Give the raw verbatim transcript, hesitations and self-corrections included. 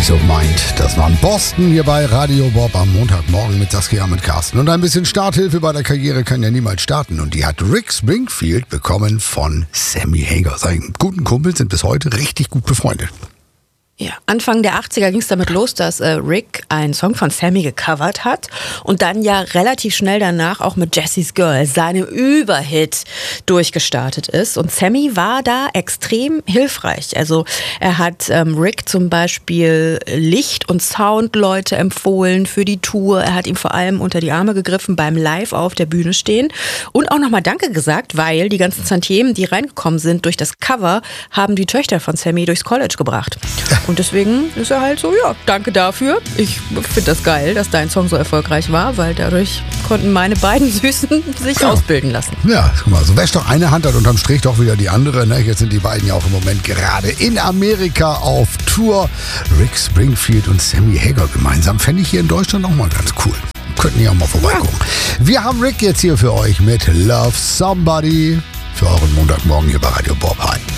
Peace of Mind. Das waren Boston hier bei Radio Bob am Montagmorgen mit Saskia mit Carsten. Und ein bisschen Starthilfe bei der Karriere kann ja niemals starten. Und die hat Rick Springfield bekommen von Sammy Hagar. Seine guten Kumpel sind bis heute richtig gut befreundet. Ja, Anfang der achtziger ging es damit los, dass äh, Rick einen Song von Sammy gecovert hat und dann ja relativ schnell danach auch mit Jesse's Girl, seinem Überhit, durchgestartet ist. Und Sammy war da extrem hilfreich. Also er hat ähm, Rick zum Beispiel Licht- und Soundleute empfohlen für die Tour. Er hat ihm vor allem unter die Arme gegriffen beim Live auf der Bühne stehen und auch nochmal Danke gesagt, weil die ganzen Tantiemen, die reingekommen sind durch das Cover, haben die Töchter von Sammy durchs College gebracht. Und deswegen ist er halt so, ja, danke dafür. Ich finde das geil, dass dein Song so erfolgreich war, weil dadurch konnten meine beiden Süßen sich ja. ausbilden lassen. Ja, guck mal, so wäscht doch eine Hand, hat unterm Strich doch wieder die andere. Ne? Jetzt sind die beiden ja auch im Moment gerade in Amerika auf Tour. Rick Springfield und Sammy Hagar gemeinsam. Fände ich hier in Deutschland auch mal ganz cool. Könnten ja auch mal vorbeigucken. Ja. Wir haben Rick jetzt hier für euch mit Love Somebody für euren Montagmorgen hier bei Radio Bob. Hi.